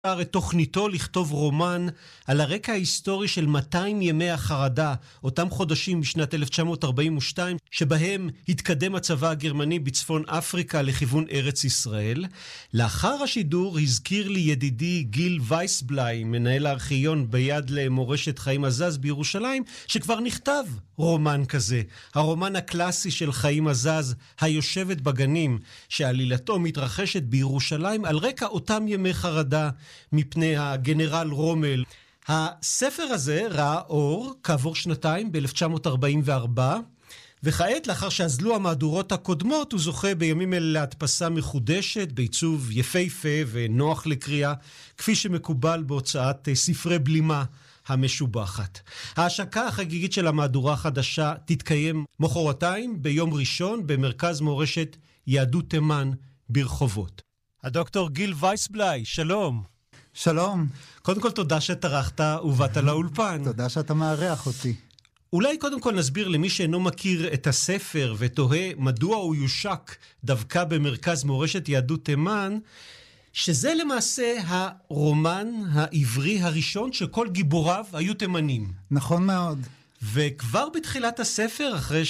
את תוכניתו לכתוב רומן על הרקע ההיסטורי של 200 ימי החרדה, אותם חודשים בשנת 1942, שבהם התקדם הצבא הגרמני בצפון אפריקה לכיוון ארץ ישראל. לאחר השידור הזכיר לי ידידי גיל וייסבליי, מנהל הארכיון ביד למורשת חיים עזז בירושלים, שכבר נכתב רומן כזה, הרומן הקלאסי של חיים עזז, היושבת בגנים, שעלילתו מתרחשת בירושלים על רקע אותם ימי חרדה מפני הגנרל רומל. הספר הזה ראה אור כעבור שנתיים ב-1944, וכעת לאחר שאזלו המהדורות הקודמות הוא זוכה בימים אלה להדפסה מחודשת בעיצוב יפהפה ונוח לקריאה, כפי שמקובל בהוצאת ספרי בלימה המשובחת. ההשקה החגיגית של המהדורה החדשה תתקיים מחרתיים ביום ראשון במרכז מורשת יהדות תימן ברחובות. הדוקטור גיל וייסבליי, שלום. שלום. קודם כל תודה שטרחת ובאת לאולפן. תודה שאתה מארח אותי. אולי קודם כל נסביר למי שאינו מכיר את הספר ותוהה מדוע הוא יושק דווקא במרכז מורשת יהדות תימן, שזה למעשה הרומן העברי הראשון שכל גיבוריו היו תימנים. נכון מאוד. וכבר בתחילת הספר, אחרי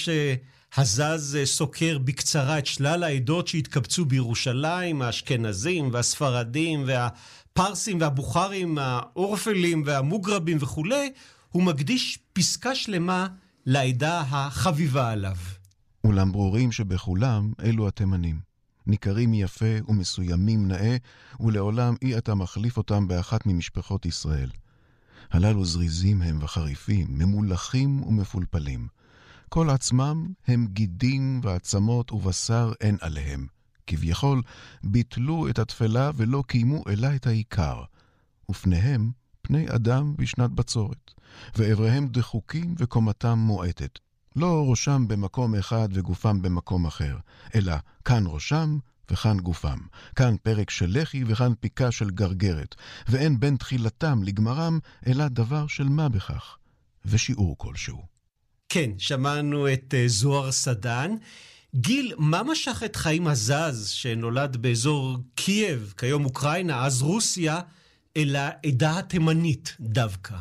שהזז סוקר בקצרה את שלל העדות שהתקבצו בירושלים, האשכנזים והספרדים והפרסים והבוכרים, האורפלים והמוגרבים וכו', הוא מקדיש פסקה שלמה לעדה החביבה עליו. אולם ברורים שבכולם אלו התימנים. ניכרים יפה ומסוימים נאה, ולעולם אי אתה מחליף אותם באחת ממשפחות ישראל. הללו זריזים הם וחריפים, ממולחים ומפולפלים. כל עצמם הם גידים ועצמות ובשר אין עליהם. כביכול ביטלו את התפלה ולא קיימו אלא את העיקר. ופניהם פני אדם בשנת בצורת, ועבריהם דחוקים וקומתם מועטת. לא ראשם במקום אחד וגופם במקום אחר, אלא כאן ראשם וכאן גופם, כאן פרק של לחי וכאן פיקה של גרגרת, ואין בין תחילתם לגמרם אלא דבר של מה בכך, ושיעור כלשהו. כן, שמענו את זוהר סדן. גיל, מה משך את חיים עזז, שנולד באזור קייב, כיום אוקראינה, אז רוסיה, אל העדה התימנית דווקא?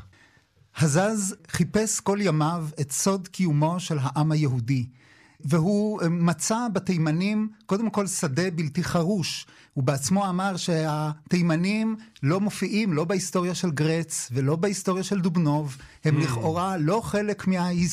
הזז חיפש כל ימיו את סוד קיומו של העם היהודי, והוא מצא בתימנים קודם כל שדה בלתי חרוש. הוא בעצמו אמר שהתימנים לא מופיעים לא בהיסטוריה של גרץ ולא בהיסטוריה של דובנוב, הם לכאורה לא חלק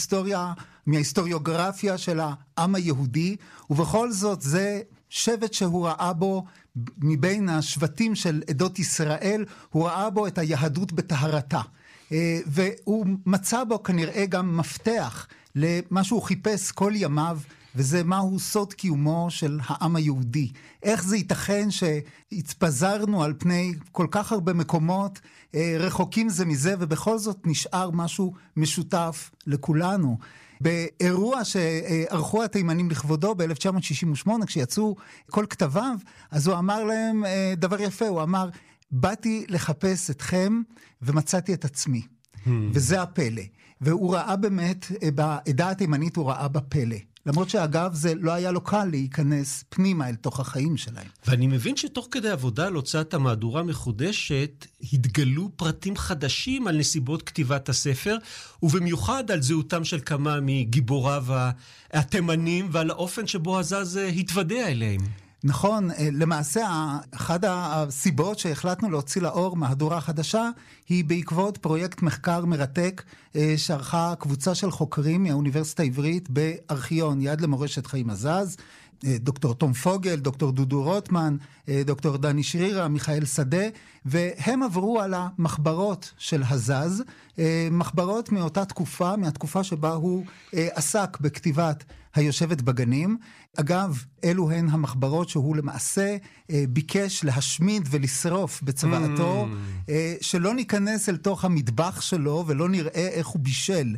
מההיסטוריוגרפיה של העם היהודי, ובכל זאת זה שבט שהוא ראה בו, מבין השבטים של עדות ישראל, הוא ראה בו את היהדות בטהרתה. והוא מצא בו כנראה גם מפתח למה שהוא חיפש כל ימיו, וזה מהו סוד קיומו של העם היהודי. איך זה ייתכן שהתפזרנו על פני כל כך הרבה מקומות רחוקים זה מזה, ובכל זאת נשאר משהו משותף לכולנו. באירוע שערכו התימנים לכבודו ב-1968, כשיצאו כל כתביו, אז הוא אמר להם דבר יפה, הוא אמר, באתי לחפש אתכם ומצאתי את עצמי. וזה הפלא. והוא ראה באמת, בעדה התימנית הוא ראה בפלא. למרות שאגב זה לא היה לו קל להיכנס פנימה אל תוך החיים שלהם. ואני מבין שתוך כדי עבודה על הוצאת המהדורה מחודשת, התגלו פרטים חדשים על נסיבות כתיבת הספר, ובמיוחד על זהותם של כמה מגיבוריו התימנים, ועל האופן שבו עזז התוודע אליהם. נכון, למעשה אחת הסיבות שהחלטנו להוציא לאור מהדורה חדשה היא בעקבות פרויקט מחקר מרתק שערכה קבוצה של חוקרים מהאוניברסיטה העברית בארכיון יד למורשת חיים עזז, דוקטור תום פוגל, דוקטור דודו רוטמן, דוקטור דני שרירה, מיכאל שדה, והם עברו על המחברות של הזז, מחברות מאותה תקופה, מהתקופה שבה הוא עסק בכתיבת היושבת בגנים. אגב, אלו הן המחברות שהוא למעשה ביקש להשמיד ולשרוף בצוואתו, שלא ניכנס אל תוך המטבח שלו ולא נראה איך הוא בישל.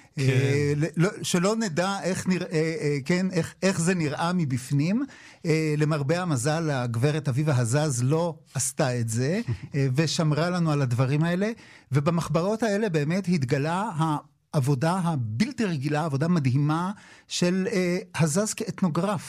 שלא נדע איך זה נראה מבפנים. למרבה המזל הגברת אביבה הזז לא עשתה את זה ושמרה לנו על הדברים האלה, ובמחברות האלה באמת התגלה העבודה הבלתי רגילה, עבודה מדהימה של הזז כאתנוגרף.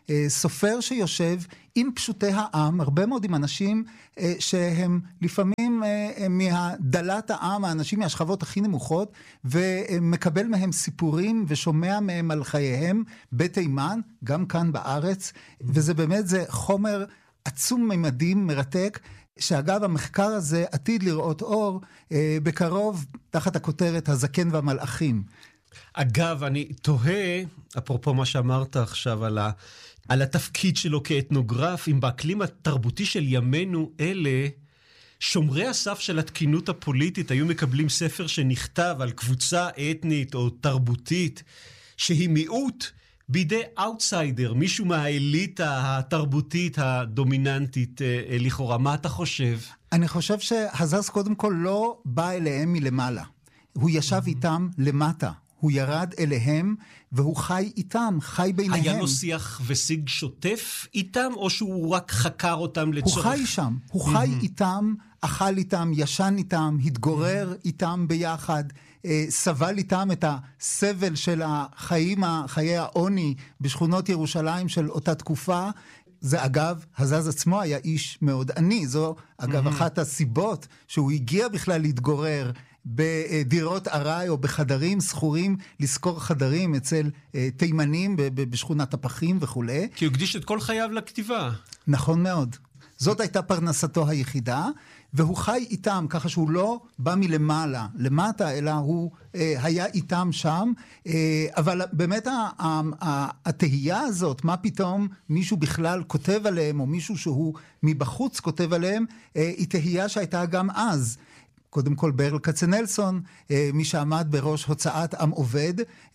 סופר שיושב עם פשוטי העם, הרבה מאוד עם אנשים שהם לפעמים מהדלת העם, האנשים מהשכבות הכי נמוכות, ומקבל מהם סיפורים ושומע מהם על חייהם בתימן, גם כאן בארץ, וזה באמת, זה חומר עצום ממדים, מרתק, שאגב המחקר הזה עתיד לראות אור בקרוב תחת הכותרת הזקן והמלאכים. אגב, אני תוהה, אפרופו מה שאמרת עכשיו על התפקיד שלו כאתנוגרף, אם באקלים התרבותי של ימינו אלה, שומרי הסף של התקינות הפוליטית היו מקבלים ספר שנכתב על קבוצה אתנית או תרבותית, שהיא מיעוט בידי אאוטסיידר, מישהו מהאליטה התרבותית הדומיננטית לכאורה. מה אתה חושב? אני חושב שהזז קודם כל לא בא אליהם מלמעלה. הוא ישב איתם למטה. הוא ירד אליהם והוא חי איתם, חי ביניהם. היה לו שיח ושיג שוטף איתם, או שהוא רק חקר אותם לצורך? הוא חי שם, הוא חי איתם, אכל איתם, ישן איתם, התגורר איתם ביחד, סבל איתם את הסבל של החיים, חיי העוני בשכונות ירושלים של אותה תקופה. זה אגב, הזז עצמו היה איש מאוד עני, זו אגב אחת הסיבות שהוא הגיע בכלל להתגורר בדירות עראי או בחדרים סחורים, לשכור חדרים אצל תימנים בשכונת הפחים וכו'. כי הוא הקדיש את כל חייו לכתיבה. נכון מאוד. זאת הייתה פרנסתו היחידה, והוא חי איתם, ככה שהוא לא בא מלמעלה, למטה, אלא הוא היה איתם שם, אבל באמת התהייה הזאת, מה פתאום מישהו בכלל כותב עליהם, או מישהו שהוא מבחוץ כותב עליהם, היא תהייה שהייתה גם אז. קודם כל ברל כצנלסון, מי שעמד בראש הוצאת עם עובד,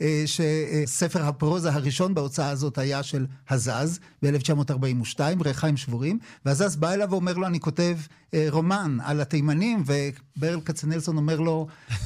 שספר הפרוזה הראשון בהוצאה הזאת היה של הזז, ב-1942, ריחיים שבורים, והזז בא אליו ואומר לו, אני כותב רומן על התימנים, וברל כצנלסון אומר לו,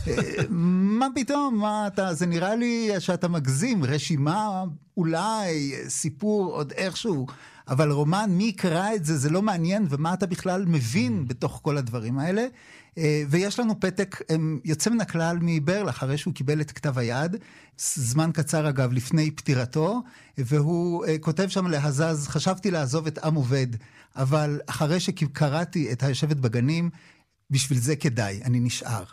מה פתאום, מה אתה, זה נראה לי שאתה מגזים, רשימה, אולי, סיפור, עוד איכשהו, אבל רומן, מי יקרא את זה, זה לא מעניין, ומה אתה בכלל מבין בתוך כל הדברים האלה, ויש לנו פתק יוצא מן הכלל מברל, אחרי שהוא קיבל את כתב היד, זמן קצר אגב לפני פטירתו, והוא כותב שם להזז, חשבתי לעזוב את עם עובד, אבל אחרי שקראתי את היושבת בגנים, בשביל זה כדאי, אני נשאר.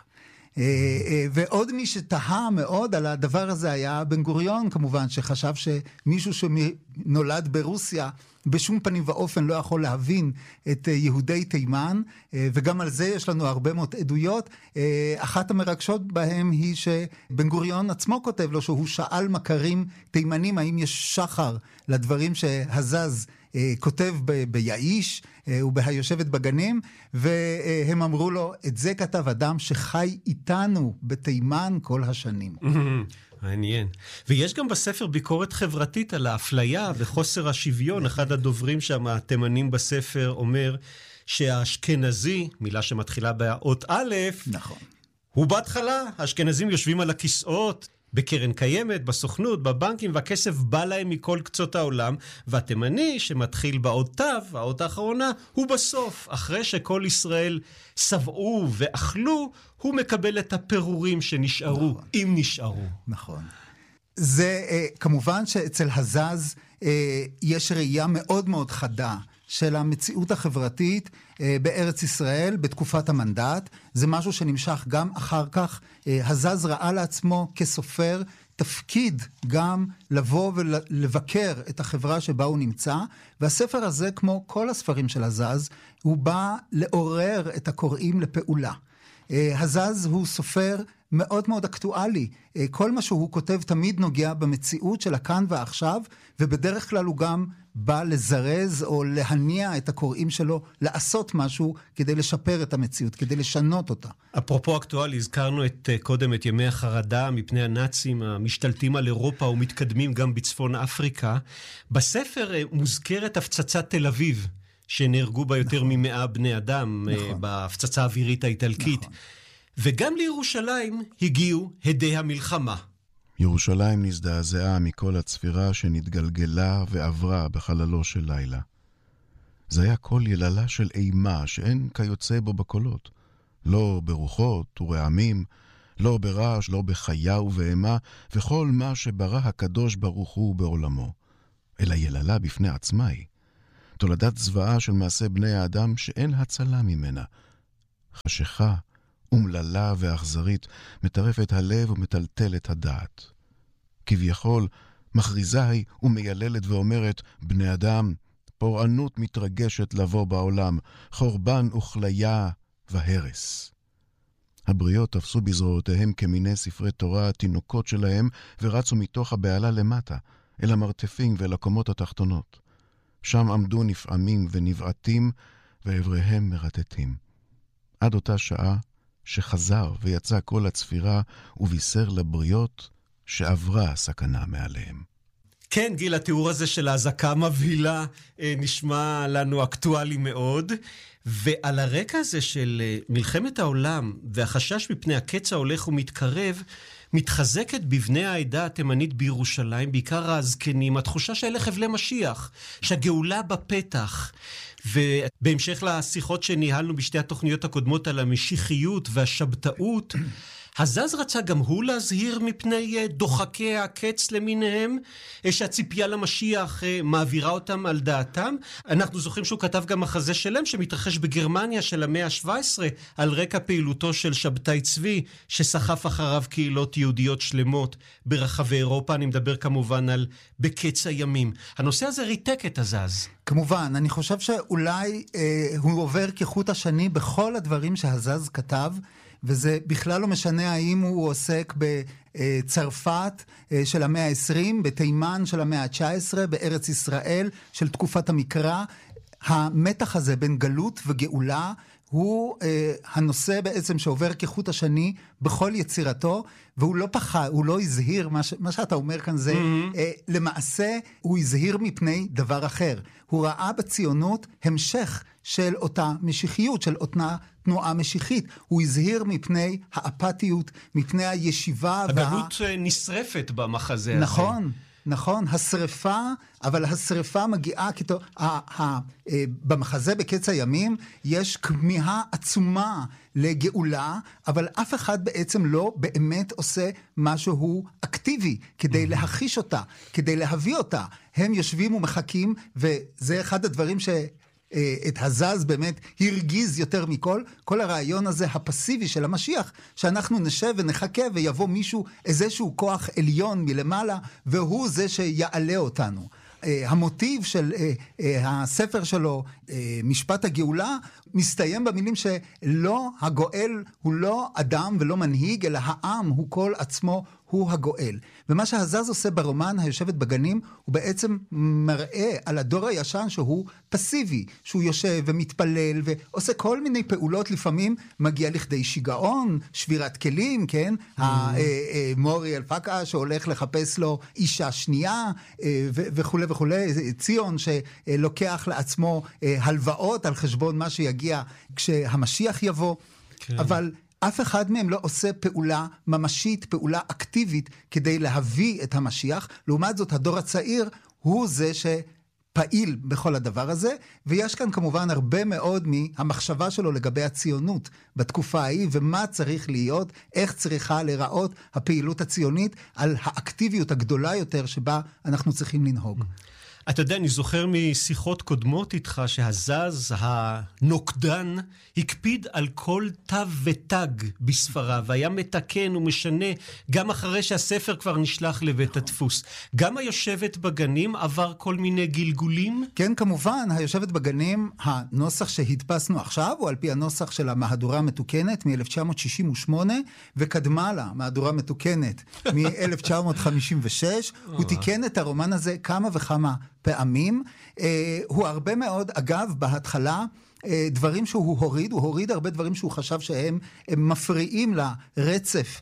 ועוד מי שתהה מאוד על הדבר הזה היה בן גוריון כמובן, שחשב שמישהו שנולד ברוסיה בשום פנים ואופן לא יכול להבין את יהודי תימן, וגם על זה יש לנו הרבה מאוד עדויות. אחת המרגשות בהם היא שבן גוריון עצמו כותב לו שהוא שאל מכרים תימנים האם יש שחר לדברים שהזז כותב ביאיש ובהיושבת בגנים, והם אמרו לו, את זה כתב אדם שחי איתנו בתימן כל השנים. מעניין. ויש גם בספר ביקורת חברתית על האפליה וחוסר השוויון. אחד הדוברים שם, התימנים בספר, אומר שהאשכנזי, מילה שמתחילה באות א', נכון. הוא בהתחלה, האשכנזים יושבים על הכיסאות, בקרן קיימת, בסוכנות, בבנקים, והכסף בא להם מכל קצות העולם, והתימני שמתחיל באות תו, האות האחרונה, הוא בסוף, אחרי שכל ישראל שבעו ואכלו, הוא מקבל את הפירורים שנשארו, נכון. אם נשארו. נכון. זה כמובן שאצל הזז יש ראייה מאוד מאוד חדה של המציאות החברתית בארץ ישראל בתקופת המנדט. זה משהו שנמשך גם אחר כך. הזז ראה לעצמו כסופר תפקיד גם לבוא ולבקר את החברה שבה הוא נמצא, והספר הזה, כמו כל הספרים של הזז, הוא בא לעורר את הקוראים לפעולה. הזז הוא סופר מאוד מאוד אקטואלי. כל מה שהוא כותב תמיד נוגע במציאות של הכאן ועכשיו, ובדרך כלל הוא גם בא לזרז או להניע את הקוראים שלו לעשות משהו כדי לשפר את המציאות, כדי לשנות אותה. אפרופו אקטואלי, הזכרנו קודם את ימי החרדה מפני הנאצים המשתלטים על אירופה ומתקדמים גם בצפון אפריקה. בספר מוזכרת הפצצת תל אביב, שנהרגו בה יותר מ100 בני אדם, בהפצצה האווירית האיטלקית. נכון. וגם לירושלים הגיעו הדי המלחמה. ירושלים נזדעזעה מכל הצפירה שנתגלגלה ועברה בחללו של לילה. זה היה קול יללה של אימה שאין כיוצא בו בקולות. לא ברוחות ורעמים, לא ברעש, לא בחיה ובהמה, וכל מה שברא הקדוש ברוך הוא בעולמו. אלא יללה בפני עצמה היא. תולדת זוועה של מעשה בני האדם שאין הצלה ממנה. חשיכה, אומללה ואכזרית, מטרפת הלב ומטלטלת הדעת. כביכול, מכריזה היא ומייללת ואומרת, בני אדם, פורענות מתרגשת לבוא בעולם, חורבן וכליה והרס. הבריות תפסו בזרועותיהם כמיני ספרי תורה התינוקות שלהם, ורצו מתוך הבעלה למטה, אל המרתפים ואל הקומות התחתונות. שם עמדו נפעמים ונבעטים, ועבריהם מרטטים. עד אותה שעה שחזר ויצא כל הצפירה, ובישר לבריות שעברה הסכנה מעליהם. כן, גיל, התיאור הזה של ההזקה המבהילה נשמע לנו אקטואלי מאוד, ועל הרקע הזה של מלחמת העולם והחשש מפני הקץ ההולך ומתקרב, מתחזקת בבני העדה התימנית בירושלים, בעיקר הזקנים, התחושה שאלה חבלי משיח, שהגאולה בפתח. ובהמשך לשיחות שניהלנו בשתי התוכניות הקודמות על המשיחיות והשבתאות, הזז רצה גם הוא להזהיר מפני דוחקי הקץ למיניהם, שהציפייה למשיח מעבירה אותם על דעתם. אנחנו זוכרים שהוא כתב גם מחזה שלם שמתרחש בגרמניה של המאה ה-17, על רקע פעילותו של שבתאי צבי, שסחף אחריו קהילות יהודיות שלמות ברחבי אירופה. אני מדבר כמובן על בקץ הימים. הנושא הזה ריתק את הזז. כמובן, אני חושב שאולי הוא עובר כחוט השני בכל הדברים שהזז כתב, וזה בכלל לא משנה האם הוא עוסק בצרפת של המאה ה-20, בתימן של המאה ה-19, בארץ ישראל של תקופת המקרא. המתח הזה בין גלות וגאולה הוא הנושא בעצם שעובר כחוט השני בכל יצירתו, והוא לא פחד, הוא לא הזהיר, מה שאתה אומר כאן זה, למעשה הוא הזהיר מפני דבר אחר. הוא ראה בציונות המשך של אותה משיחיות, של אותה תנועה משיחית. הוא הזהיר מפני האפתיות, מפני הישיבה. הגלות נשרפת במחזה הזה. נכון. נכון, השריפה, אבל השריפה מגיעה, במחזה בקץ הימים יש כמיהה עצומה לגאולה, אבל אף אחד בעצם לא באמת עושה משהו אקטיבי כדי להחיש אותה, כדי להביא אותה. הם יושבים ומחכים, וזה אחד הדברים את הזז באמת הרגיז יותר מכל, כל הרעיון הזה הפסיבי של המשיח, שאנחנו נשב ונחכה ויבוא מישהו, איזשהו כוח עליון מלמעלה, והוא זה שיעלה אותנו. המוטיב של הספר שלו, משפט הגאולה, מסתיים במילים שלא, הגואל הוא לא אדם ולא מנהיג, אלא העם הוא כל עצמו, הוא הגואל. ומה שהזז עושה ברומן היושבת בגנים, הוא בעצם מראה על הדור הישן שהוא פסיבי, שהוא יושב ומתפלל ועושה כל מיני פעולות, לפעמים מגיע לכדי שיגעון, שבירת כלים, כן? מורי אלפקה שהולך לחפש לו אישה שנייה וכו' וכו', ציון שלוקח לעצמו הלוואות על חשבון מה שיגיע כשהמשיח יבוא, כן. אבל אף אחד מהם לא עושה פעולה ממשית, פעולה אקטיבית כדי להביא את המשיח. לעומת זאת, הדור הצעיר הוא זה שפעיל בכל הדבר הזה, ויש כאן כמובן הרבה מאוד מהמחשבה שלו לגבי הציונות בתקופה ההיא, ומה צריך להיות, איך צריכה להיראות הפעילות הציונית, על האקטיביות הגדולה יותר שבה אנחנו צריכים לנהוג. אתה יודע, אני זוכר משיחות קודמות איתך שהזז, הנוקדן, הקפיד על כל תו ותג בספריו, והיה מתקן ומשנה גם אחרי שהספר כבר נשלח לבית הדפוס. גם היושבת בגנים עבר כל מיני גלגולים? כן, כמובן, היושבת בגנים, הנוסח שהדפסנו עכשיו, הוא על פי הנוסח של המהדורה המתוקנת מ-1968, וקדמה לה, מהדורה מתוקנת מ-1956, הוא תיקן את הרומן הזה כמה וכמה פעמים. הוא הרבה מאוד, אגב, בהתחלה, דברים שהוא הוריד, הוא הוריד הרבה דברים שהוא חשב שהם מפריעים לרצף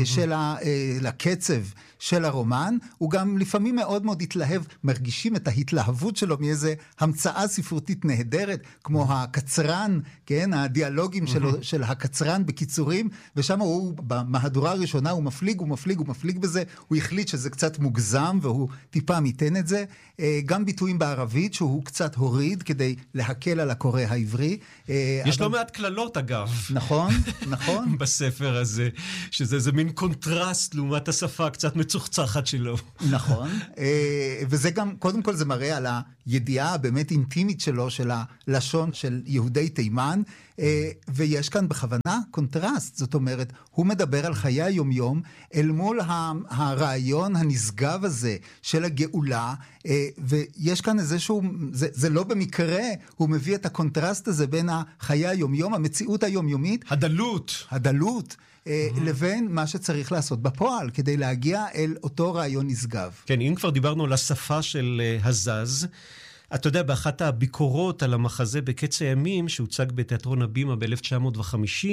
לקצב של הרומן. הוא גם לפעמים מאוד מאוד התלהב, מרגישים את ההתלהבות שלו מאיזה המצאה ספרותית נהדרת, כמו הקצרן, כן, הדיאלוגים של הקצרן בקיצורים, ושם הוא, במהדורה הראשונה, הוא מפליג בזה, הוא החליט שזה קצת מוגזם, והוא טיפה מיתן את זה. גם ביטויים בערבית שהוא קצת הוריד, כדי להקל על הקורא העברי. העברי. יש לא מעט כללות אגב. נכון, נכון. בספר הזה, שזה מין קונטרסט לעומת השפה קצת מצוחצחת שלו. נכון, וזה גם, קודם כל זה מראה על הידיעה הבאמת אינטימית שלו, של הלשון של יהודי תימן, ויש כאן בכוונה קונטרסט, זאת אומרת, הוא מדבר על חיי היומיום, אל מול הרעיון הנשגב הזה של הגאולה, ויש כאן איזשהו, זה לא במקרה, הוא מביא את הקונטרסט הזה בין חיי היומיום, המציאות היומיומית, הדלות, לבין מה שצריך לעשות בפועל, כדי להגיע אל אותו רעיון נשגב. כן, אם כבר דיברנו על השפה של הזז, אתה יודע, באחת הביקורות על המחזה בקץ הימים, שהוצג בתיאטרון הבימה ב-1950,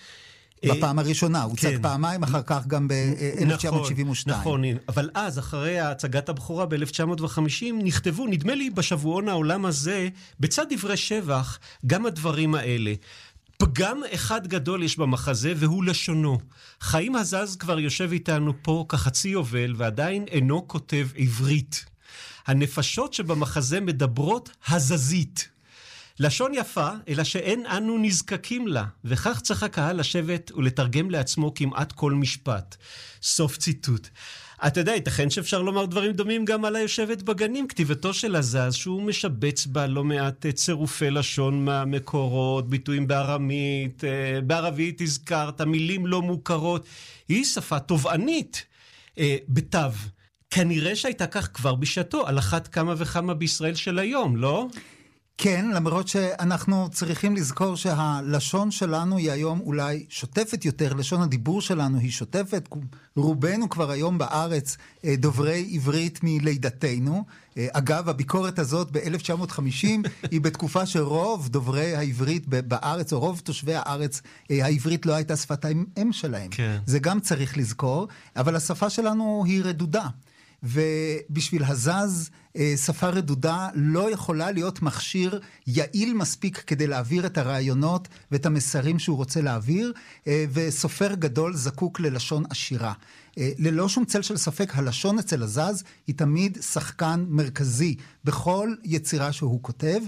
בפעם הראשונה, הוא הוצג פעמיים, אחר כך גם ב-1972. נכון, אבל אז, אחרי הצגת הבכורה ב-1950, נכתבו, נדמה לי בשבועון העולם הזה, בצד דברי שבח, גם הדברים האלה. פגם אחד גדול יש במחזה, והוא לשונו. חיים הזז כבר יושב איתנו פה כחצי יובל, ועדיין אינו כותב עברית. הנפשות שבמחזה מדברות הזזית. לשון יפה, אלא שאין אנו נזקקים לה, וכך צריך הקהל לשבת ולתרגם לעצמו כמעט כל משפט. סוף ציטוט. אתה יודע, ייתכן שאפשר לומר דברים דומים גם על היושבת בגנים, כתיבתו של הזז, שהוא משבץ בה לא מעט צירופי לשון מהמקורות, ביטויים בארמית, בערבית הזכרת, מילים לא מוכרות. היא שפה תובענית בתו. כנראה שהייתה כך כבר בשעתו, על אחת כמה וכמה בישראל של היום, לא? כן, למרות שאנחנו צריכים לזכור שהלשון שלנו היא היום אולי שוטפת יותר, לשון הדיבור שלנו היא שוטפת, רובנו כבר היום בארץ דוברי עברית מלידתנו. אגב, הביקורת הזאת ב-1950 היא בתקופה שרוב דוברי העברית בארץ, או רוב תושבי הארץ, העברית לא הייתה שפת האם שלהם. כן. זה גם צריך לזכור, אבל השפה שלנו היא רדודה. ובשביל הזז, שפה רדודה לא יכולה להיות מכשיר יעיל מספיק כדי להעביר את הרעיונות ואת המסרים שהוא רוצה להעביר, וסופר גדול זקוק ללשון עשירה. ללא שום צל של ספק, הלשון אצל הזז היא תמיד שחקן מרכזי בכל יצירה שהוא כותב,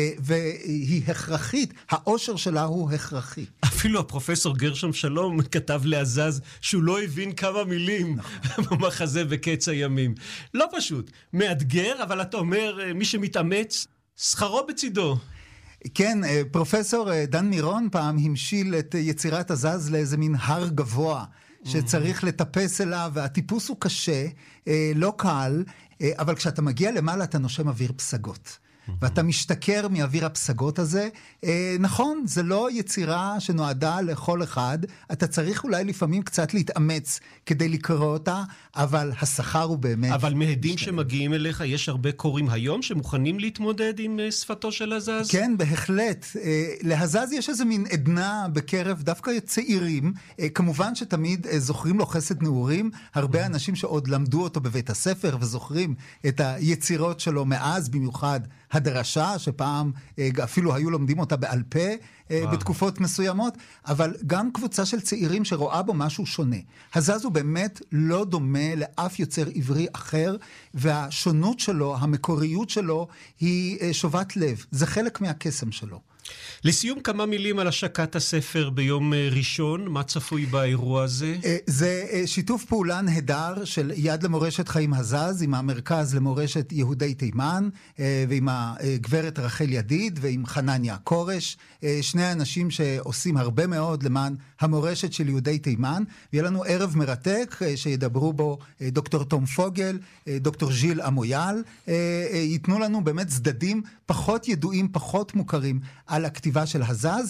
והיא הכרחית, העושר שלה הוא הכרחי. אפילו הפרופסור גרשם שלום כתב להזז שהוא לא הבין כמה מילים במחזה בקץ הימים. לא פשוט, מאתגר, אבל אתה אומר, מי שמתאמץ, שכרו בצידו. כן, פרופסור דן מירון פעם המשיל את יצירת הזז לאיזה מין הר גבוה, שצריך לטפס אליו, והטיפוס הוא קשה, לא קל, אבל כשאתה מגיע למעלה אתה נושם אוויר פסגות. ואתה משתכר מאוויר הפסגות הזה. נכון, זה לא יצירה שנועדה לכל אחד, אתה צריך אולי לפעמים קצת להתאמץ כדי לקרוא אותה, אבל השכר הוא באמת... אבל מהדים שמגיעים אליך, יש הרבה קוראים היום שמוכנים להתמודד עם שפתו של הזז? כן, בהחלט. להזז יש איזה מין עדנה בקרב דווקא צעירים, כמובן שתמיד זוכרים לו חסד נעורים, הרבה אנשים שעוד למדו אותו בבית הספר וזוכרים את היצירות שלו מאז, במיוחד הדרשה, שפעם אפילו היו לומדים אותה בעל פה בתקופות מסוימות, אבל גם קבוצה של צעירים שרואה בו משהו שונה. הזז הוא באמת לא דומה לאף יוצר עברי אחר, והשונות שלו, המקוריות שלו, היא שובת לב. זה חלק מהקסם שלו. לסיום, כמה מילים על השקת הספר ביום ראשון, מה צפוי באירוע הזה? זה שיתוף פעולה נהדר של יד למורשת חיים הזז, עם המרכז למורשת יהודי תימן, ועם הגברת רחל ידיד, ועם חנניה קורש, שני אנשים שעושים הרבה מאוד למען המורשת של יהודי תימן, ויהיה לנו ערב מרתק שידברו בו דוקטור תום פוגל, דוקטור ז'יל אמויאל, ייתנו לנו באמת צדדים פחות ידועים, פחות מוכרים על הכתיבה של הזז,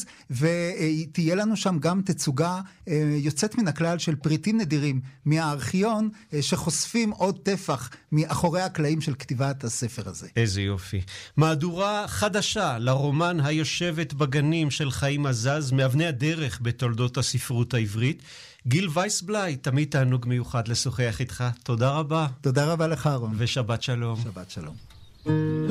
ותהיה לנו שם גם תצוגה יוצאת מן הכלל של פריטים נדירים מהארכיון, שחושפים עוד טפח מאחורי הקלעים של כתיבת הספר הזה. איזה יופי. מהדורה חדשה לרומן היושבת בגנים של חיים הזז, מאבני הדרך בתולדות הספרות העברית. גיל וייסבלאי, תמיד תענוג מיוחד לשוחח איתך. תודה רבה. תודה רבה לך, רון. ושבת שלום. שבת שלום.